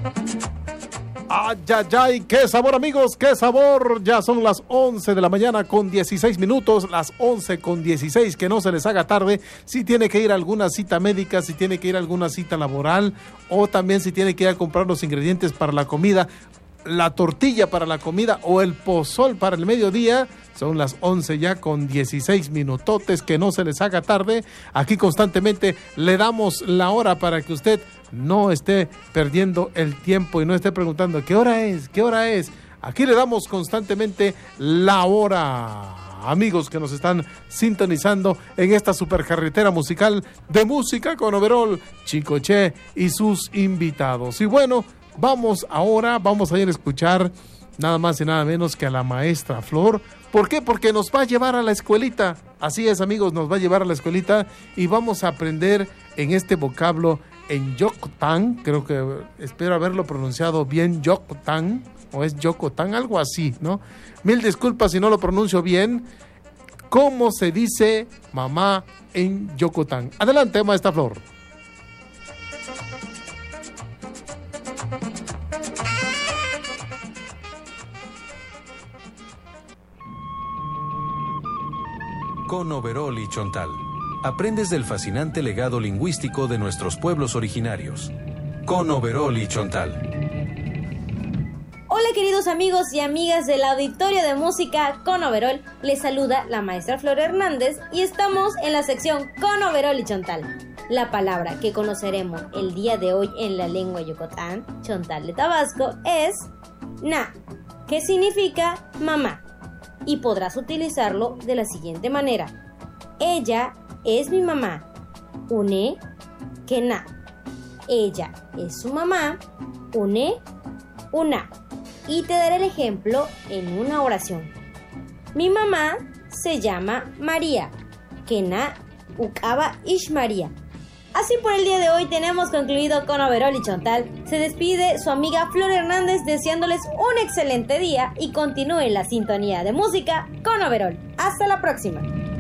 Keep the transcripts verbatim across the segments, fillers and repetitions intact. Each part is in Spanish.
Ay, ay, ay, qué sabor, amigos, qué sabor. Ya son las once de la mañana con dieciséis minutos, las once con dieciséis, que no se les haga tarde. Si tiene que ir a alguna cita médica, si tiene que ir a alguna cita laboral, o también si tiene que ir a comprar los ingredientes para la comida, la tortilla para la comida o el pozol para el mediodía. Son las once ya con dieciséis minutotes, que no se les haga tarde. Aquí constantemente le damos la hora para que usted no esté perdiendo el tiempo y no esté preguntando ¿qué hora es? ¿Qué hora es? Aquí le damos constantemente la hora. Amigos que nos están sintonizando en esta supercarretera musical de Música con Overol, Chicoche y sus invitados. Y bueno, vamos ahora, vamos a ir a escuchar nada más y nada menos que a la maestra Flor. ¿Por qué? Porque nos va a llevar a la escuelita. Así es, amigos, nos va a llevar a la escuelita y vamos a aprender en este vocablo en Yocotán. Creo que espero haberlo pronunciado bien, Yocotán, o es Yocotán, algo así, ¿no? Mil disculpas si no lo pronuncio bien. ¿Cómo se dice mamá en Yocotán? Adelante, maestra Flor. Con Overol y Chontal, aprendes del fascinante legado lingüístico de nuestros pueblos originarios. Con Overol y Chontal. Hola, queridos amigos y amigas del auditorio de música con Overol. Les saluda la maestra Flor Hernández y estamos en la sección con Overol y Chontal. La palabra que conoceremos el día de hoy en la lengua Yocotán, Chontal de Tabasco, es na, que significa mamá. Y podrás utilizarlo de la siguiente manera. Ella es mi mamá. Une, que na. Ella es su mamá. Une, una. Y te daré el ejemplo en una oración. Mi mamá se llama María. Que na, ukaba ish María. Así por el día de hoy tenemos concluido con Overol y Chontal. Se despide su amiga Flor Hernández deseándoles un excelente día y continúen la sintonía de música con Overol. Hasta la próxima.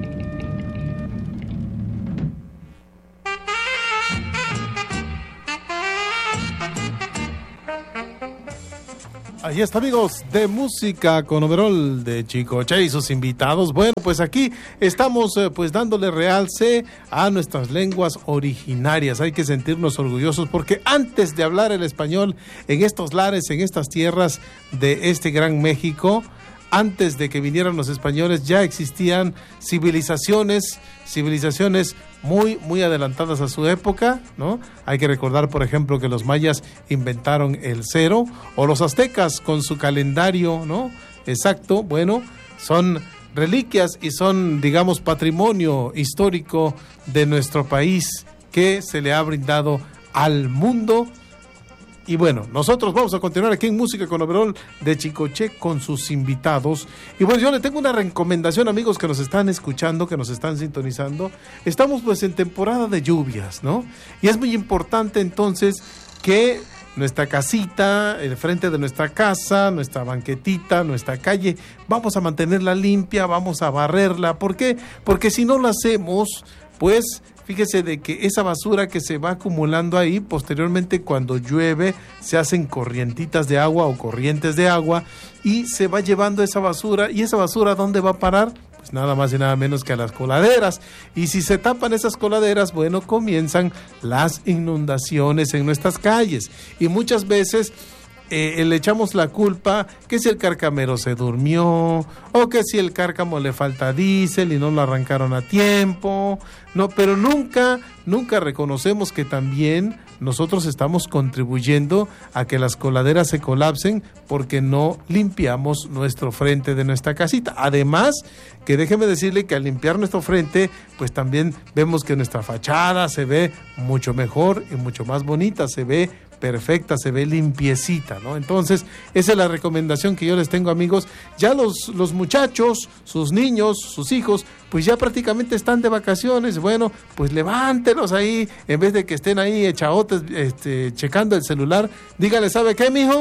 Ahí está, amigos, de Música con Overol de Chicoche y sus invitados. Bueno, pues aquí estamos eh, pues dándole realce a nuestras lenguas originarias. Hay que sentirnos orgullosos porque antes de hablar el español en estos lares, en estas tierras de este gran México, antes de que vinieran los españoles ya existían civilizaciones, civilizaciones muy, muy adelantadas a su época, ¿no? Hay que recordar, por ejemplo, que los mayas inventaron el cero, o los aztecas con su calendario, ¿no? Exacto, bueno, son reliquias y son, digamos, patrimonio histórico de nuestro país que se le ha brindado al mundo. Y bueno, nosotros vamos a continuar aquí en Música con Overol de Chicoche con sus invitados. Y bueno, yo le tengo una recomendación, amigos que nos están escuchando, que nos están sintonizando. Estamos pues en temporada de lluvias, ¿no? Y es muy importante entonces que nuestra casita, el frente de nuestra casa, nuestra banquetita, nuestra calle, vamos a mantenerla limpia, vamos a barrerla. ¿Por qué? Porque si no lo hacemos, pues fíjese de que esa basura que se va acumulando ahí, posteriormente cuando llueve, se hacen corrientitas de agua o corrientes de agua y se va llevando esa basura. ¿Y esa basura a dónde va a parar? Pues nada más y nada menos que a las coladeras. Y si se tapan esas coladeras, bueno, comienzan las inundaciones en nuestras calles. Y muchas veces Eh, le echamos la culpa que si el cárcamero se durmió o que si el cárcamo le falta diésel y no lo arrancaron a tiempo, no, pero nunca, nunca reconocemos que también nosotros estamos contribuyendo a que las coladeras se colapsen porque no limpiamos nuestro frente de nuestra casita. Además, que déjeme decirle que al limpiar nuestro frente, pues también vemos que nuestra fachada se ve mucho mejor y mucho más bonita, se ve perfecta, se ve limpiecita, ¿no? Entonces, esa es la recomendación que yo les tengo, amigos. Ya los, los muchachos, sus niños, sus hijos, pues ya prácticamente están de vacaciones. Bueno, pues levántelos ahí, en vez de que estén ahí echaotes, este, checando el celular. Dígale, ¿sabe qué, mijo?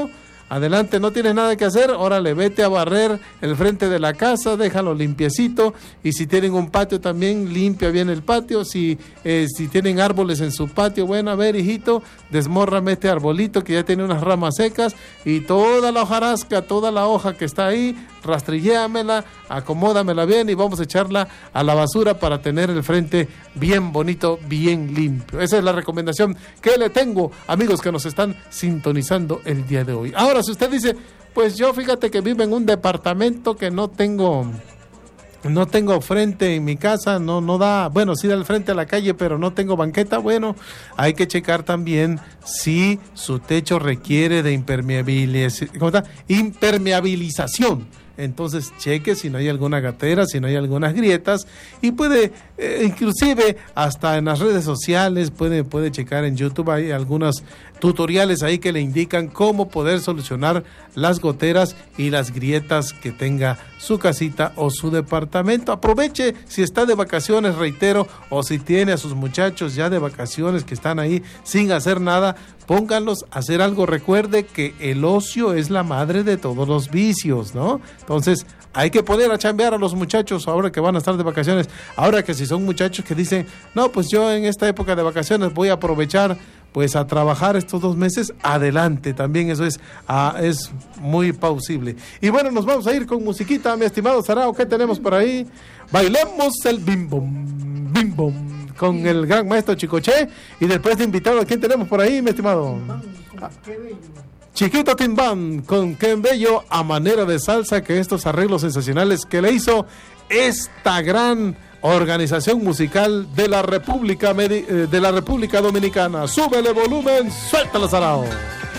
adelante, no tienes nada que hacer, órale, vete a barrer el frente de la casa, déjalo limpiecito, y si tienen un patio también, limpia bien el patio, si, eh, si tienen árboles en su patio, bueno, a ver, hijito, desmórrame este arbolito que ya tiene unas ramas secas, y toda la hojarasca, toda la hoja que está ahí, rastrilleamela, acomódamela bien y vamos a echarla a la basura para tener el frente bien bonito, bien limpio. Esa es la recomendación que le tengo, amigos que nos están sintonizando el día de hoy. Ahora, si usted dice, pues yo fíjate que vivo en un departamento que no tengo... No tengo frente en mi casa, no no da, bueno, sí da el frente a la calle, pero no tengo banqueta. Bueno, hay que checar también si su techo requiere de impermeabiliz- ¿cómo está? impermeabilización. Entonces cheque si no hay alguna gatera, si no hay algunas grietas, y puede, eh, inclusive hasta en las redes sociales, puede, puede checar en YouTube, hay algunos tutoriales ahí que le indican cómo poder solucionar las goteras y las grietas que tenga su casita o su departamento. Aproveche si está de vacaciones, reitero, o si tiene a sus muchachos ya de vacaciones que están ahí sin hacer nada, pónganlos a hacer algo. Recuerde que el ocio es la madre de todos los vicios, ¿no? Entonces, hay que poner a chambear a los muchachos ahora que van a estar de vacaciones. Ahora que si son muchachos que dicen, no, pues yo en esta época de vacaciones voy a aprovechar pues a trabajar estos dos meses, adelante, también eso es, ah, es muy plausible. Y bueno, nos vamos a ir con musiquita, mi estimado Sarao, ¿qué tenemos por ahí? Bailemos el bim bom, bim bom, con el gran maestro Chicoche, y después de invitado, ¿a quién tenemos por ahí, mi estimado? Ah, Chiquito Timbán, con Qué Bello, a manera de salsa, que estos arreglos sensacionales que le hizo esta gran organización musical de la República de la República Dominicana. Súbele volumen, suéltalo, Sarao.